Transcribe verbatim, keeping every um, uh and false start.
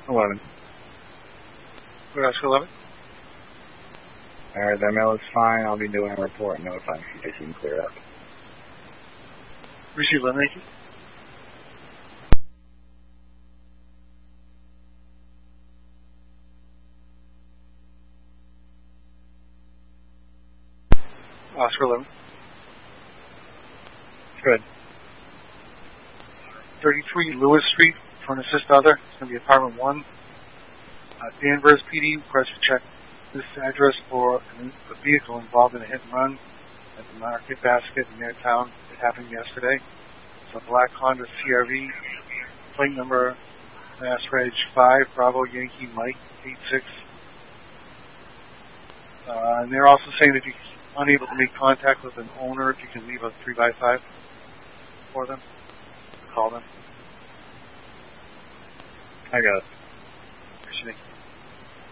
eleven. We're Oscar eleven. Alright, that mail is fine. I'll be doing a report notifying C J C can clear up. Receive eleven, thank you. Oscar eleven. Good. thirty-three Lewis Street for an assist other. It's going to be apartment one. Uh, Danvers P D request to check this address for a vehicle involved in a hit and run at the Market Basket in their town. It happened yesterday. It's a black Honda C R V, plate number Mass Reg five, Bravo Yankee Mike eight six. Uh, and they're also saying that if you're unable to make contact with an owner, if you can leave a three by five for them, call them. I got it. Appreciate it.